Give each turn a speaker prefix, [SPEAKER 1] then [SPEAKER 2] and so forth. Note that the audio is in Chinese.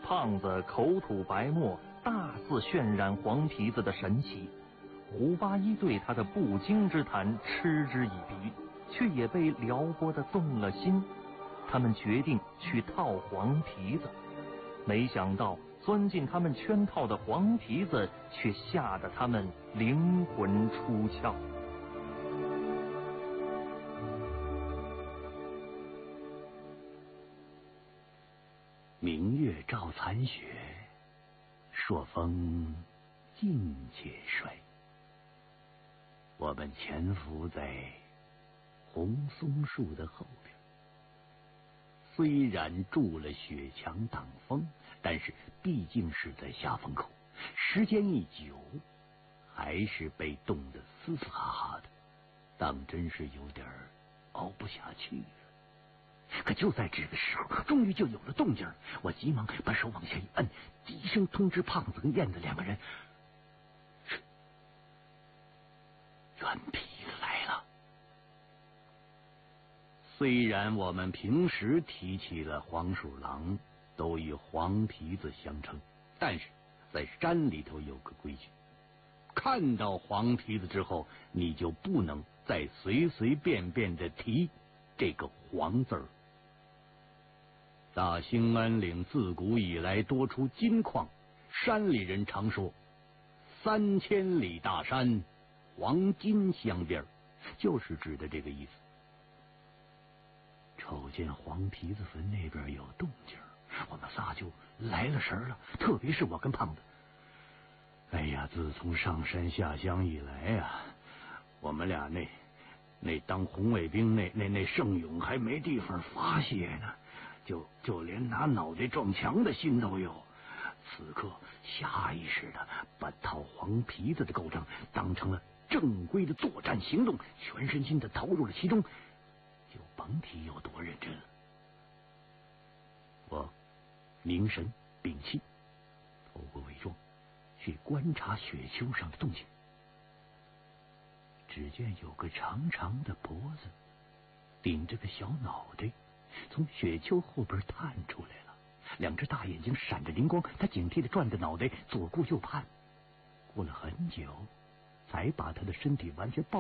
[SPEAKER 1] 胖子口吐白沫，大肆渲染黄皮子的神奇。胡八一对他的不经之谈嗤之以鼻，却也被撩拨得动了心。他们决定去套黄皮子，没想到钻进他们圈套的黄皮子却吓得他们灵魂出窍。
[SPEAKER 2] 明月照残雪，朔风尽且衰。我们潜伏在红松树的后边，虽然筑了雪墙挡风，但是毕竟是在下风口，时间一久，还是被冻得嘶嘶哈哈的，当真是有点熬不下去了。可就在这个时候，终于就有了动静，我急忙把手往下一摁，低声通知胖子跟燕子两个人：袁皮子来了。虽然我们平时提起了黄鼠狼都以黄皮子相称，但是在山里头有个规矩，看到黄皮子之后，你就不能再随随便便的提这个黄字儿。大兴安岭自古以来多出金矿，山里人常说3000里大山黄金镶边，就是指的这个意思。瞅见黄皮子坟那边有动静，我们仨就来了神了，特别是我跟胖子。哎呀，自从上山下乡以来啊，我们俩那当红卫兵那圣勇还没地方发泄呢，就连拿脑袋撞墙的心都有。此刻下意识的把套黄皮子的构成当成了正规的作战行动，全身心的投入了其中，就甭提有多认真了。我凝神屏气，透过伪装去观察雪丘上的动静。只见有个长长的脖子顶着个小脑袋从雪丘后边探出来了，两只大眼睛闪着灵光，他警惕地转着脑袋左顾右盼，过了很久才把他的身体完全抱